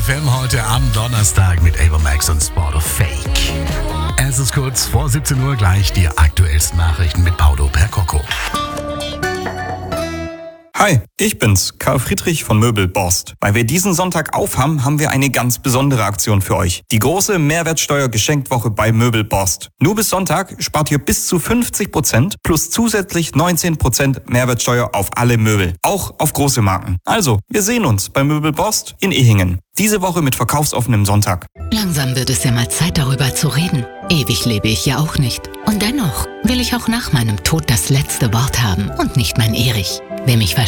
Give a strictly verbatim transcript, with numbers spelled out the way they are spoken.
F M heute am Donnerstag mit Ava Max und Sport of Fake. Es ist kurz vor siebzehn Uhr, gleich die aktuellsten Nachrichten mit Paulo Percocco. Hi, ich bin's, Karl Friedrich von Möbel Borst. Weil wir diesen Sonntag aufhaben, haben wir eine ganz besondere Aktion für euch. Die große Mehrwertsteuer-Geschenkwoche bei Möbel Borst. Nur bis Sonntag spart ihr bis zu fünfzig Prozent plus zusätzlich neunzehn Prozent Mehrwertsteuer auf alle Möbel. Auch auf große Marken. Also, wir sehen uns bei Möbel Borst in Ehingen. Diese Woche mit verkaufsoffenem Sonntag. Langsam wird es ja mal Zeit, darüber zu reden. Ewig lebe ich ja auch nicht. Und dennoch will ich auch nach meinem Tod das letzte Wort haben und nicht mein Erich. Wer mich